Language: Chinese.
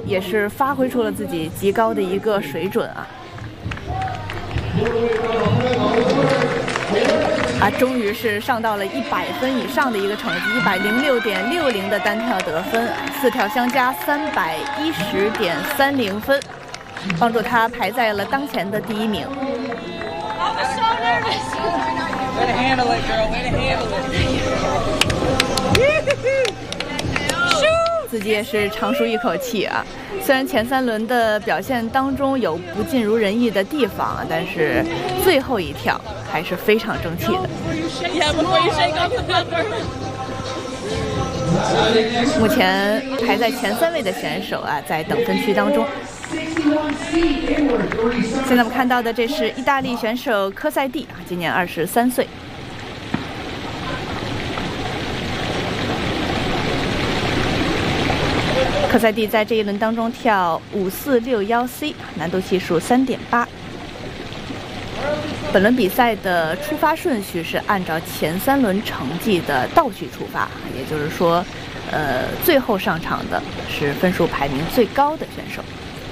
也是发挥出了自己极高的一个水准啊！终于是上到了100分以上的一个成绩，106.60的单跳得分，4跳相加310.30分，帮助他排在了当前的第1名。 Way to handle it, girl. Way to handle it. 自己也是长舒一口气啊！虽然前3轮的表现当中有不尽如人意的地方，但是最后一跳还是非常争气的。目前排在前3位的选手啊，在等分区当中。现在我们看到的这是意大利选手科塞蒂，今年23岁。科塞蒂在这一轮当中跳5461C， 难度系数3.8。本轮比赛的出发顺序是按照前3轮成绩的倒序出发，也就是说，最后上场的是分数排名最高的选手。